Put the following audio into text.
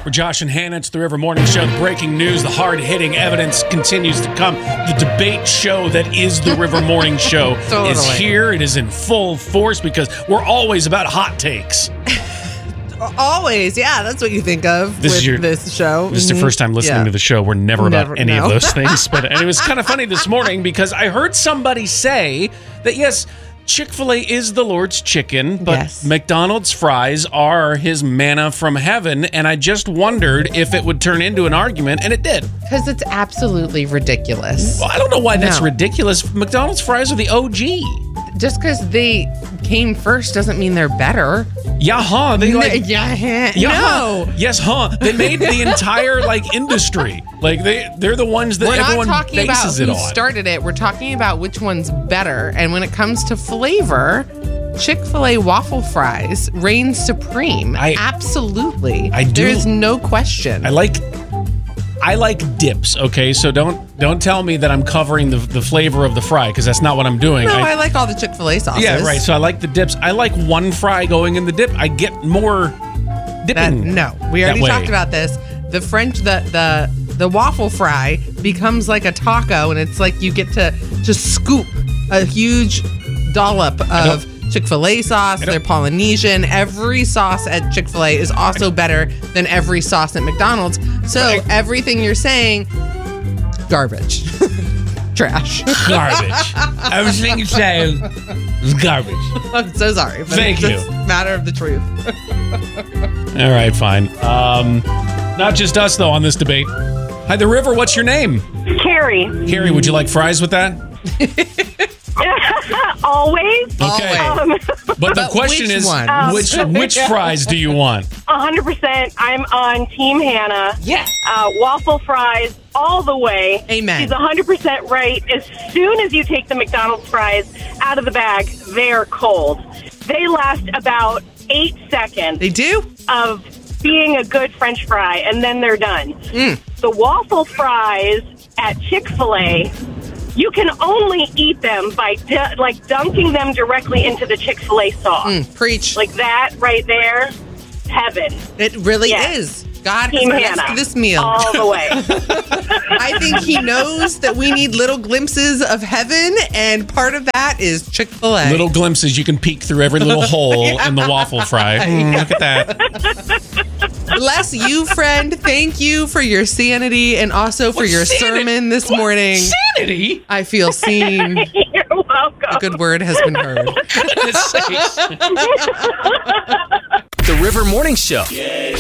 We're Josh and Hannah. It's the River Morning Show. The breaking news, the hard-hitting evidence continues to come. The debate show that is the River Morning Show is here. It is in full force because we're always about hot takes. Always, yeah. That's what you think of this show. This is your first time listening to the show. We're never about any of those things. But it was kind of funny this morning because I heard somebody say that, yes, Chick-fil-A is the Lord's chicken, but McDonald's fries are his manna from heaven, and I just wondered if it would turn into an argument, and it did. Because it's absolutely ridiculous. Well, I don't know why that's ridiculous. McDonald's fries are the OG. Just because they came first doesn't mean they're better. Yeah, they No. Yes, They made the entire industry. They're the ones that everyone bases it on. We're not talking about who started it. We're talking about which one's better. And when it comes to flavor, Chick-fil-A waffle fries reign supreme. Absolutely. I do. There's no question. I like dips, okay? So don't tell me that I'm covering the flavor of the fry, because that's not what I'm doing. No, I like all the Chick-fil-A sauces. Yeah, right. So I like the dips. I like one fry going in the dip. I get more dipping. We already talked about this. The the waffle fry becomes like a taco, and it's like you get to just scoop a huge dollop of Chick-fil-A sauce. They're Polynesian. Every sauce at Chick-fil-A is also better than every sauce at McDonald's. So everything you're saying, garbage. Trash. Garbage. Everything you say is garbage. I'm so sorry. But Thank you. It's a matter of the truth. All right, fine. Not just us, though, on this debate. Hi, The River. What's your name? Carrie. Carrie, would you like fries with that? Always. Okay. But the question is, which fries do you want? 100%. I'm on Team Hannah. Yeah. Waffle fries all the way. Amen. She's 100% right. As soon as you take the McDonald's fries out of the bag, they're cold. They last about 8 seconds. They do? Of being a good French fry, and then they're done. The waffle fries at Chick-fil-A, you can only eat them by dunking them directly into the Chick-fil-A sauce. Preach. Like that right there, heaven. It really is. God has blessed this meal. All the way. I think he knows that we need little glimpses of heaven, and part of that is Chick-fil-A. Little glimpses. You can peek through every little hole in the waffle fry. Look at that. Bless you, friend. Thank you for your sanity and also for your sermon this morning. Sanity? I feel seen. You're welcome. A good word has been heard. The River Morning Show.